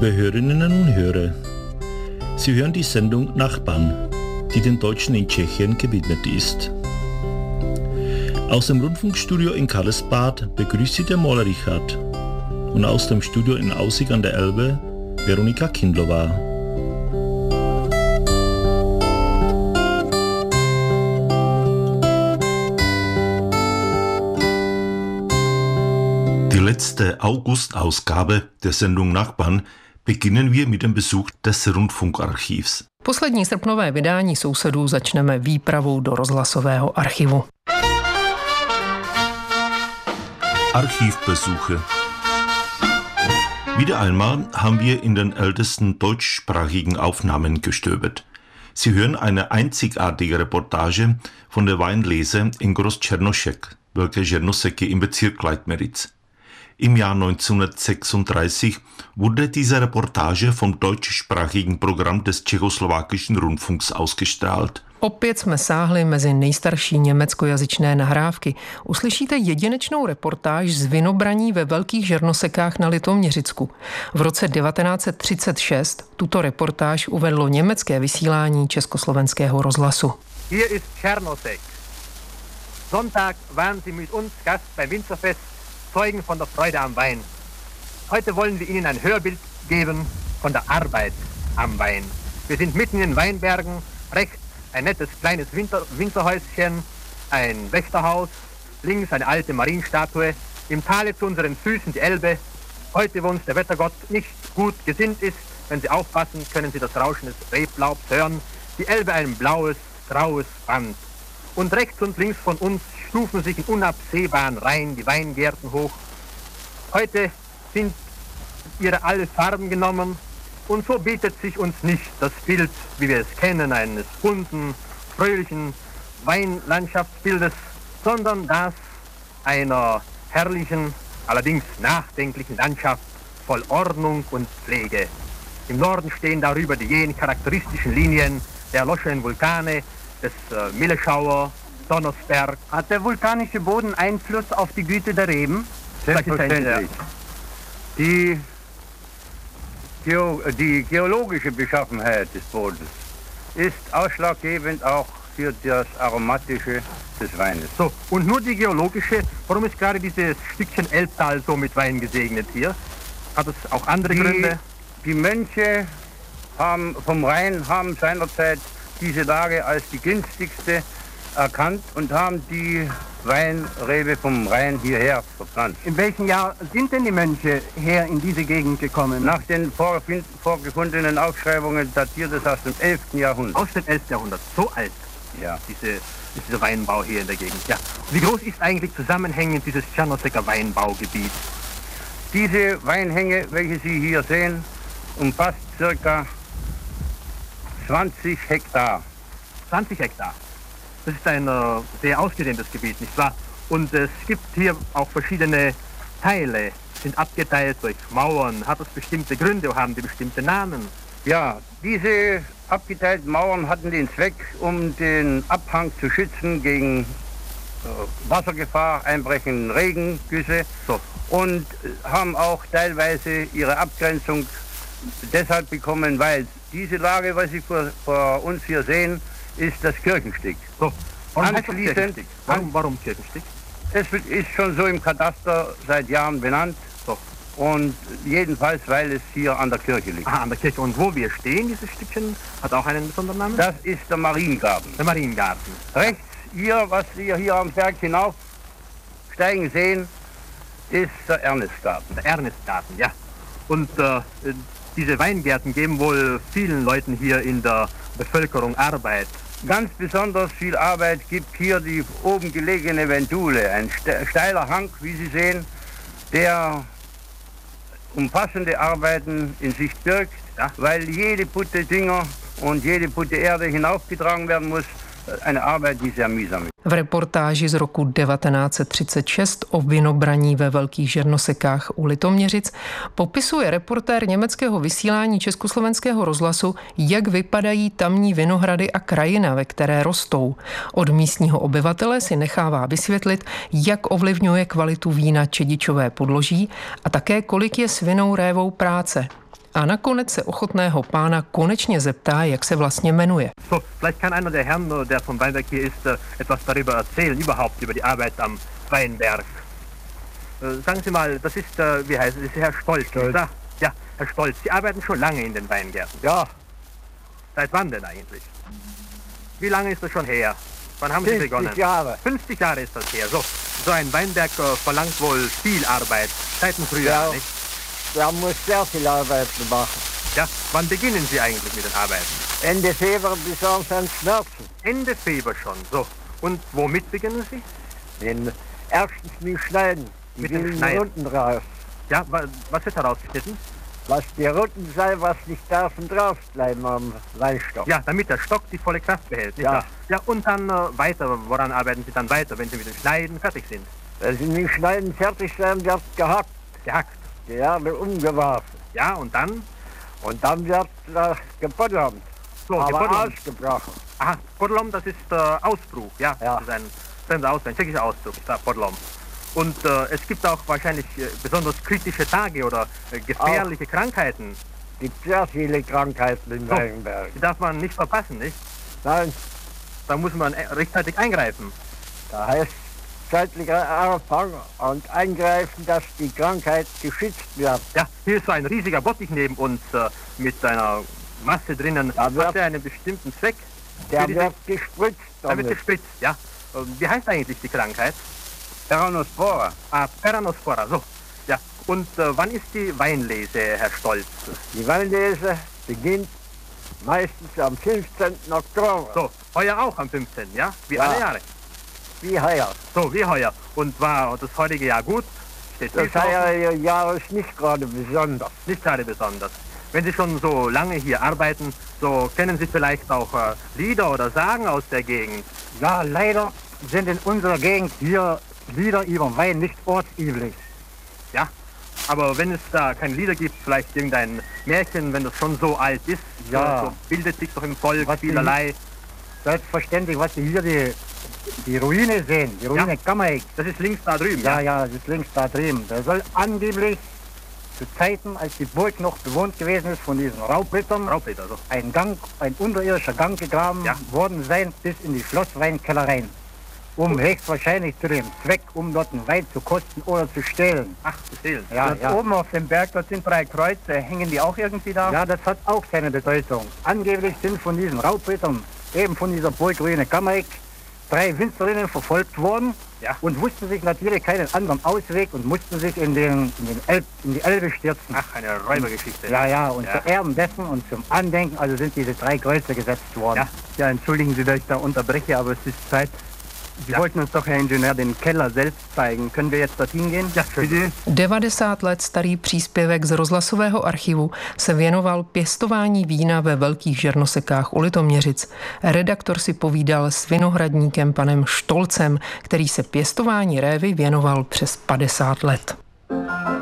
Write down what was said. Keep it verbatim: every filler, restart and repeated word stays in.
Liebe Hörerinnen und Hörer, Sie hören die Sendung Nachbarn, die den Deutschen in Tschechien gewidmet ist. Aus dem Rundfunkstudio in Karlsbad begrüßt Sie der Maler Richard und aus dem Studio in Aussig an der Elbe Veronika Kindlova. Die letzte August-Ausgabe der Sendung Nachbarn beginnen wir mit dem Besuch des Rundfunkarchivs. Poslední srpnové vydání Sousedů začneme výpravou do rozhlasového archivu. Archivbesuche. Wieder einmal haben wir in den ältesten deutschsprachigen Aufnahmen gestöbert. Sie hören eine einzigartige Reportage von der Weinlese in Groß-Czernoschek, Velké Černoseky im Bezirk Leitmeritz. Im Jahr neunzehnhundertsechsunddreißig wurde diese Reportage vom deutschsprachigen Programm des tschechoslowakischen Rundfunks ausgestrahlt. Opět jsme sáhli mezi nejstarší německojazyčné nahrávky. Uslyšíte jedinečnou reportáž z vinobraní ve Velkých Žernosekách na Litoměřicku. V roce devatenáct set třicet šest tuto reportáž uvedlo německé vysílání Československého rozhlasu. Hier ist Černosek. Sonntag waren Sie mit uns Gast beim Winzerfest, Zeugen von der Freude am Wein. Heute wollen wir Ihnen ein Hörbild geben von der Arbeit am Wein. Wir sind mitten in den Weinbergen, rechts ein nettes kleines Winter, Winzerhäuschen, ein Wächterhaus, links eine alte Marienstatue, im Tale zu unseren Füßen die Elbe. Heute, wo uns der Wettergott nicht gut gesinnt ist, wenn Sie aufpassen, können Sie das Rauschen des Reblaubs hören. Die Elbe ein blaues, graues Band. Und rechts und links von uns stufen sich in unabsehbaren Reihen die Weingärten hoch. Heute sind ihre alle Farben genommen und so bietet sich uns nicht das Bild, wie wir es kennen, eines bunten, fröhlichen Weinlandschaftsbildes, sondern das einer herrlichen, allerdings nachdenklichen Landschaft voll Ordnung und Pflege. Im Norden stehen darüber die jenen charakteristischen Linien der erloschenen Vulkane, des äh, Milleschauer, Donnersberg. Hat der vulkanische Boden Einfluss auf die Güte der Reben? Selbstverständlich. Die, Geo, die geologische Beschaffenheit des Bodens ist ausschlaggebend auch für das Aromatische des Weines. So, und nur die geologische, warum ist gerade dieses Stückchen Elbtal so mit Wein gesegnet hier? Hat es auch andere die, Gründe? Die Mönche haben, vom Rhein haben seinerzeit diese Lage als die günstigste erkannt und haben die Weinrebe vom Rhein hierher verpflanzt. In welchem Jahr sind denn die Mönche her in diese Gegend gekommen? Nach den vorgefundenen Aufschreibungen datiert es aus dem elften Jahrhundert. Aus dem elften Jahrhundert, so alt, ja. Diese, dieser Weinbau hier in der Gegend. Ja. Wie groß ist eigentlich zusammenhängend dieses Černoseker Weinbaugebiet? Diese Weinhänge, welche Sie hier sehen, umfasst circa zwanzig Hektar. zwanzig Hektar. Das ist ein äh, sehr ausgedehntes Gebiet, nicht wahr? Und es gibt hier auch verschiedene Teile, sind abgeteilt durch Mauern. Hat das bestimmte Gründe, haben die bestimmte Namen? Ja, diese abgeteilten Mauern hatten den Zweck, um den Abhang zu schützen gegen äh, Wassergefahr, einbrechenden Regengüsse, so. Und haben auch teilweise ihre Abgrenzung deshalb bekommen, weil diese Lage, was Sie vor, vor uns hier sehen, ist das Kirchenstück. So, warum heißt das Anschließend, Kirchenstück? Warum, warum Kirchenstück? Es ist schon so im Kataster seit Jahren benannt. So. Und jedenfalls, weil es hier an der Kirche liegt. Aha, an der Kirche. Und wo wir stehen, dieses Stückchen, hat auch einen besonderen Namen? Das ist der Mariengarten. Der Mariengarten. Rechts hier, was Sie hier am Berg hinaufsteigen sehen, ist der Ernestgarten. Der Ernestgarten, ja. Und äh, diese Weingärten geben wohl vielen Leuten hier in der Bevölkerung Arbeit. Ganz besonders viel Arbeit gibt hier die oben gelegene Vendule, ein steiler Hang, wie Sie sehen, der umfassende Arbeiten in sich birgt, ja, weil jede Putte Dünger und jede Putte Erde hinaufgetragen werden muss. Eine Arbeit, die sehr mühsam ist. V reportáži z roku devatenáct set třicet šest o vinobraní ve Velkých Žernosekách u Litoměřic popisuje reportér německého vysílání Československého rozhlasu, jak vypadají tamní vinohrady a krajina, ve které rostou. Od místního obyvatele si nechává vysvětlit, jak ovlivňuje kvalitu vína čedičové podloží a také kolik je s vinou révou práce. a nakonec se ochotného pána konečně zeptá, jak se vlastně jmenuje. So, vielleicht kann einer der Herren, der vom Weinberg hier ist, etwas darüber erzählen, überhaupt über die Arbeit am Weinberg. Sagen Sie mal, das ist, wie heißt es, Herr Stolz, Stolz. Oder? Ja, Herr Stolz, Sie arbeiten schon lange in den Weingärten. Ja, Seit wann denn eigentlich? Wie lange ist das schon her? Wann haben Sie begonnen? fünfzig Jahre. fünfzig Jahre ist das her. So, so ein Weinberg äh, verlangt wohl viel Arbeit. Seit dem Frühjahr, Ja. nicht? Da muss sehr viel Arbeit machen. Ja, wann beginnen Sie eigentlich mit den Arbeiten? Ende Februar bis Anfang März. Ende Februar schon. So, und womit beginnen Sie? Den erstens mit Schneiden. Die Mit dem wilden Schneiden. Runden raus. Ja, wa- was wird herausgeschnitten? Was die Runden sei, was nicht darf und drauf bleiben am Weinstock. Ja, damit der Stock die volle Kraft behält, nicht Ja. wahr? Ja, und dann äh, weiter, woran arbeiten Sie dann weiter, wenn Sie mit dem Schneiden fertig sind? Wenn sie mit Schneiden fertig sein, wird gehackt. Gehackt. Die Erde umgeworfen. Ja, und dann? Und dann wird äh, gebottelt. So, aber gebottelt. ausgebrochen. Aha, Podlom, das ist äh, Ausbruch, ja. Ja. Das ist ein fremder Ausdruck, ein tschechischer Ausdruck, ist da Podlom. Und äh, es gibt auch wahrscheinlich äh, besonders kritische Tage oder äh, gefährliche Krankheiten. Es gibt sehr viele Krankheiten im So. Weinberg. Die darf man nicht verpassen, nicht? Nein, Da muss man äh, rechtzeitig eingreifen. da heißt zeitlicher Anfang und eingreifen, dass die Krankheit geschützt wird. Ja, hier ist so ein riesiger Bottich neben uns äh, mit einer Masse drinnen. Da wird- Hat er einen bestimmten Zweck? Der Für die- wird gespritzt Da wird damit. gespritzt, ja. Äh, Wie heißt eigentlich die Krankheit? Peronospora. Ah, Peranospora, so. Ja, und äh, wann ist die Weinlese, Herr Stolz? Die Weinlese beginnt meistens am fünfzehnten Oktober, So, heuer auch am fünfzehnten, ja? Wie Ja. alle Jahre. wie heuer. So, wie heuer. Und war das heutige Jahr gut? Steht viel Das draußen? heuer Jahr ist nicht gerade besonders. Nicht gerade besonders. Wenn Sie schon so lange hier arbeiten, so kennen Sie vielleicht auch äh, Lieder oder Sagen aus der Gegend. Ja, leider sind in unserer Gegend hier Lieder über Wein nicht ortsüblich. Ja, aber wenn es da keine Lieder gibt, vielleicht irgendein Märchen, wenn das schon so alt ist, Ja. so bildet sich doch im Volk Was die- vielerlei. Selbstverständlich, was Sie hier die, die Ruine sehen, die Ruine Ja. Kammerik. Das ist links da drüben, Ja, ja? ja, das ist links da drüben. Der soll angeblich zu Zeiten, als die Burg noch bewohnt gewesen ist von diesen Raubrittern, Raubritter, so. ein Gang, ein unterirdischer Gang gegraben Ja. worden sein bis in die Schlossweinkeller rein. Um höchstwahrscheinlich zu dem Zweck, um dort einen Wein zu kosten oder zu stehlen. Ach, zu stehlen. Ja, Dort ja. oben auf dem Berg, dort sind drei Kreuze. Hängen die auch irgendwie da? Ja, das hat auch seine Bedeutung. Angeblich sind von diesen Raubrittern, eben von dieser Burgruine Kammerik, drei Winzerinnen verfolgt worden Ja. und wussten sich natürlich keinen anderen Ausweg und mussten sich in, den, in, den Elb, in die Elbe stürzen. Ach, eine Räubergeschichte. Ja, ja, und Ja. zu Ehren dessen und zum Andenken, also sind diese drei Kreuze gesetzt worden. Ja. Ja, entschuldigen Sie, dass ich da unterbreche, aber es ist Zeit. Sie Ja. wollten uns doch, Herr Ingenieur, den Keller selbst zeigen. Können wir jetzt dorthin gehen? Ja, bitte. devadesát let starý příspěvek z rozhlasového archivu se věnoval pěstování vína ve velkých žernosekách u Litoměřic. Redaktor si povídal s vinohradníkem panem Štolcem, který se pěstování révy věnoval přes padesát let.